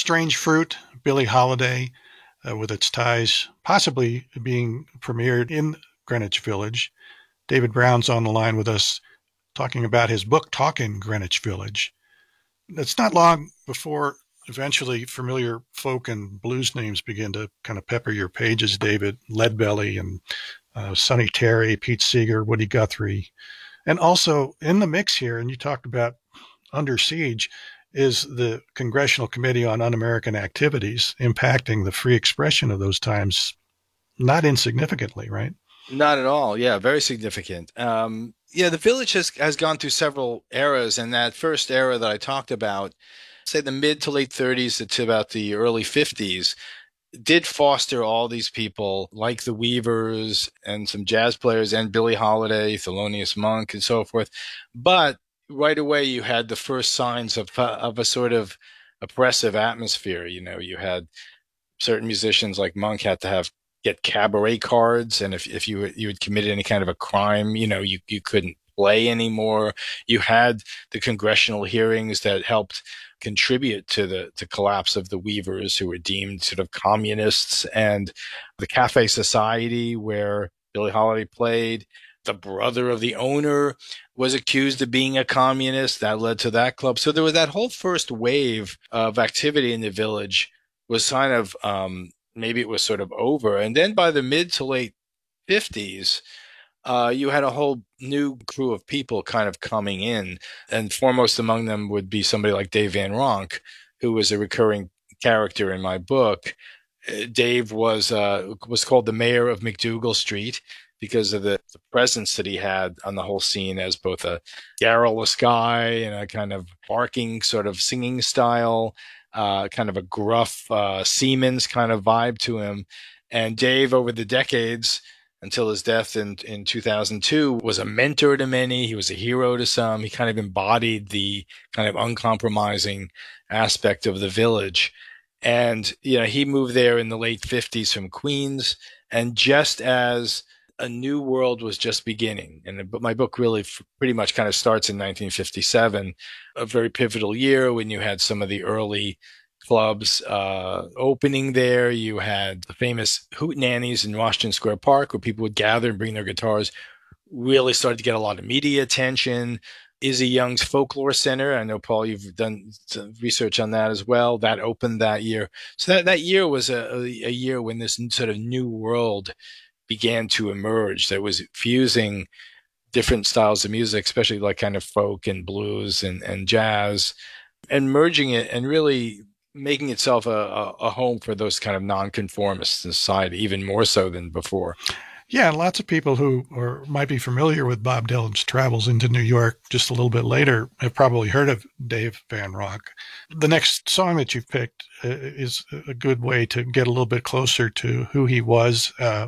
Strange Fruit, Billie Holiday, with its ties possibly being premiered in Greenwich Village. David Brown's on the line with us talking about his book, Talking Greenwich Village. It's not long before eventually familiar folk and blues names begin to kind of pepper your pages, David. Leadbelly and Sonny Terry, Pete Seeger, Woody Guthrie. And also in the mix here, and you talked about Under Siege, is the Congressional Committee on Un-American Activities impacting the free expression of those times not insignificantly, right? Not at all. Yeah, very significant. The village has gone through several eras, and that first era that I talked about, say the mid to late 30s to about the early 50s, did foster all these people like the Weavers and some jazz players and Billie Holiday, Thelonious Monk, and so forth. But right away, you had the first signs of a sort of oppressive atmosphere. You know, you had certain musicians like Monk had to get cabaret cards, and if you had committed any kind of a crime, you couldn't play anymore. You had the congressional hearings that helped contribute to the collapse of the Weavers, who were deemed sort of communists, and the Cafe Society, where Billie Holiday played. The brother of the owner was accused of being a communist. That led to that club. So there was that whole first wave of activity in the village was kind of maybe it was sort of over. And then by the mid to late 50s, you had a whole new crew of people kind of coming in. And foremost among them would be somebody like Dave Van Ronk, who was a recurring character in my book. Dave was called the mayor of McDougal Street because of the presence that he had on the whole scene as both a garrulous guy and a kind of barking sort of singing style, kind of a gruff Siemens kind of vibe to him. And Dave, over the decades, until his death in 2002, was a mentor to many. He was a hero to some. He kind of embodied the kind of uncompromising aspect of the village. And, he moved there in the late 50s from Queens. And just as a new world was just beginning, but my book really pretty much kind of starts in 1957, a very pivotal year when you had some of the early clubs opening there. You had the famous Hootenannies in Washington Square Park, where people would gather and bring their guitars. Really started to get a lot of media attention. Izzy Young's Folklore Center, I know, Paul, you've done some research on that as well. That opened that year. So that year was a year when this sort of new world began to emerge that was fusing different styles of music, especially like kind of folk and blues and jazz, and merging it and really making itself a home for those kind of nonconformists in society, even more so than before. Yeah, lots of people who might be familiar with Bob Dylan's travels into New York just a little bit later have probably heard of Dave Van Ronk. The next song that you've picked is a good way to get a little bit closer to who he was.